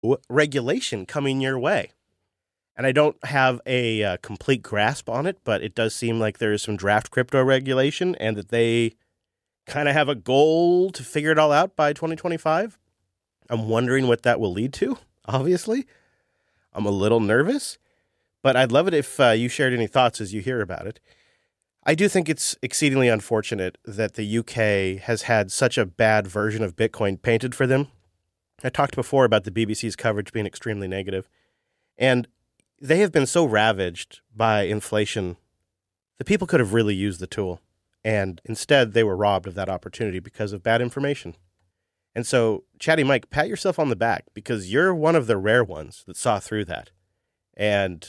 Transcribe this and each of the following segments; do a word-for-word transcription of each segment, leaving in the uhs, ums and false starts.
regulation coming your way. And I don't have a uh, complete grasp on it, but it does seem like there is some draft crypto regulation and that they kind of have a goal to figure it all out by twenty twenty-five. I'm wondering what that will lead to, obviously. I'm a little nervous, but I'd love it if uh, you shared any thoughts as you hear about it. I do think it's exceedingly unfortunate that the U K has had such a bad version of Bitcoin painted for them. I talked before about the B B C's coverage being extremely negative, and they have been so ravaged by inflation that people could have really used the tool, and instead they were robbed of that opportunity because of bad information. And so, Chatty Mike, pat yourself on the back because you're one of the rare ones that saw through that. And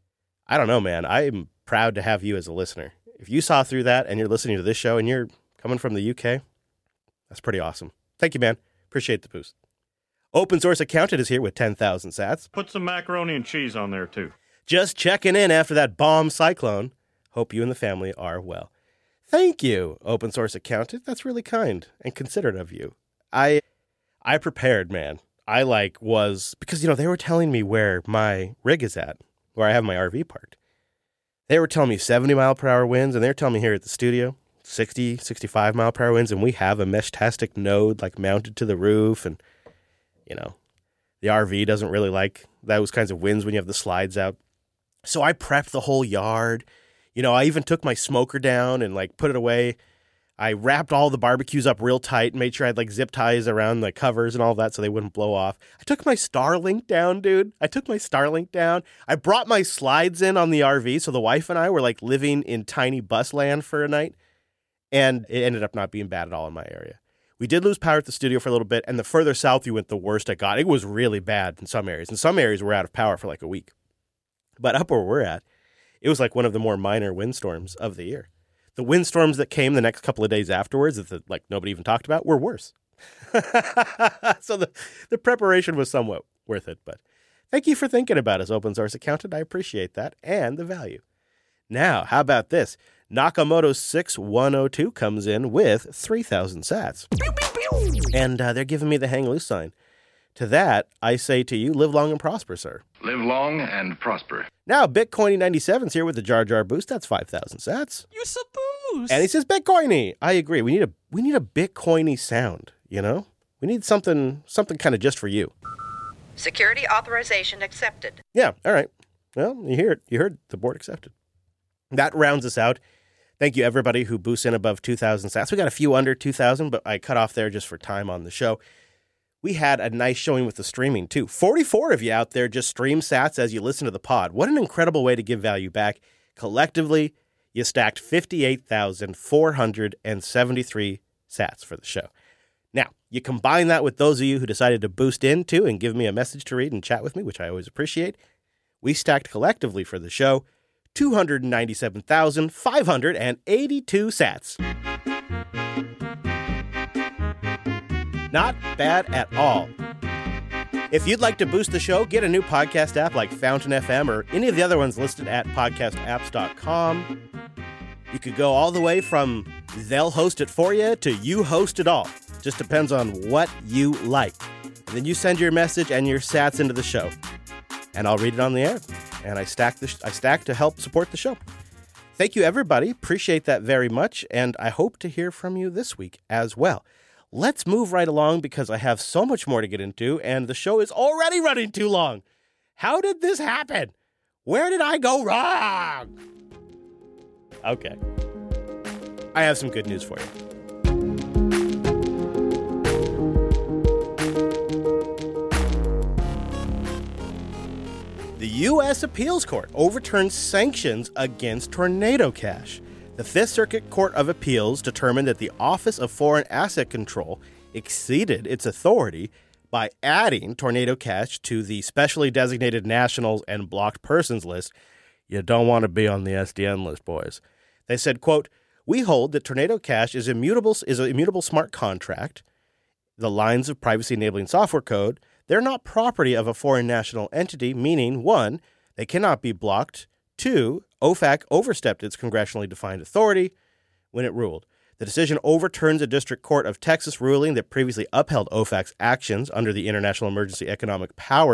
I don't know, man, I'm proud to have you as a listener. If you saw through that and you're listening to this show and you're coming from the U K, that's pretty awesome. Thank you, man. Appreciate the boost. Open Source Accountant is here with ten thousand sats. Put some macaroni and cheese on there, too. Just checking in after that bomb cyclone. Hope you and the family are well. Thank you, Open Source Accountant. That's really kind and considerate of you. I I prepared, man. I, like, was... Because, you know, they were telling me where my rig is at, where I have my R V parked. They were telling me seventy mile per hour winds, and they're telling me here at the studio, sixty, sixty-five mile per hour winds, and we have a Meshtastic node, like, mounted to the roof, and, you know, the R V doesn't really like those kinds of winds when you have the slides out. So I prepped the whole yard. You know, I even took my smoker down and, like, put it away. I wrapped all the barbecues up real tight and made sure I had, like, zip ties around the covers and all that so they wouldn't blow off. I took my Starlink down, dude. I took my Starlink down. I brought my slides in on the R V, so the wife and I were, like, living in tiny bus land for a night, and it ended up not being bad at all in my area. We did lose power at the studio for a little bit, and the further south you went, the worse it got. It was really bad in some areas. In some areas, we're out of power for, like, a week. But up where we're at, it was, like, one of the more minor windstorms of the year. The windstorms that came the next couple of days afterwards that, the, like, nobody even talked about were worse. So the, the preparation was somewhat worth it. But thank you for thinking about us, Open Source Accountant. I appreciate that and the value. Now, how about this? Nakamoto six one oh two comes in with three thousand sats. And uh, they're giving me the hang loose sign. To that, I say to you, live long and prosper, sir. Live long and prosper. Now, Bitcoiny ninety-seven's here with the Jar Jar boost. That's five thousand sats. You suppose? And he says Bitcoiny. I agree. We need a we need a Bitcoiny sound, you know? We need something something kind of just for you. Security authorization accepted. Yeah, all right. Well, you hear it. You heard the board accepted. That rounds us out. Thank you, everybody who boosts in above two thousand sats. We got a few under two thousand, but I cut off there just for time on the show. We had a nice showing with the streaming, too. forty-four of you out there just stream sats as you listen to the pod. What an incredible way to give value back. Collectively, you stacked fifty-eight thousand four hundred seventy-three sats for the show. Now, you combine that with those of you who decided to boost in, too, and give me a message to read and chat with me, which I always appreciate. We stacked collectively for the show two hundred ninety-seven thousand five hundred eighty-two sats. Not bad at all. If you'd like to boost the show, get a new podcast app like Fountain F M or any of the other ones listed at podcast apps dot com. You could go all the way from they'll host it for you to you host it all. Just depends on what you like. And then you send your message and your sats into the show. And I'll read it on the air. And I stack the sh- I stack to help support the show. Thank you, everybody. Appreciate that very much. And I hope to hear from you this week as well. Let's move right along because I have so much more to get into, and the show is already running too long. How did this happen? Where did I go wrong? Okay. I have some good news for you. The U S Appeals Court overturned sanctions against Tornado Cash. The Fifth Circuit Court of Appeals determined that the Office of Foreign Asset Control exceeded its authority by adding Tornado Cash to the specially designated nationals and blocked persons list. You don't want to be on the S D N list, boys. They said, quote, we hold that Tornado Cash is immutable is an immutable smart contract. The lines of privacy-enabling software code, they're not property of a foreign national entity, meaning, one, they cannot be blocked. Two, O F A C overstepped its congressionally defined authority when it ruled. The decision overturns a district court of Texas ruling that previously upheld O FAC's actions under the International Emergency Economic Powers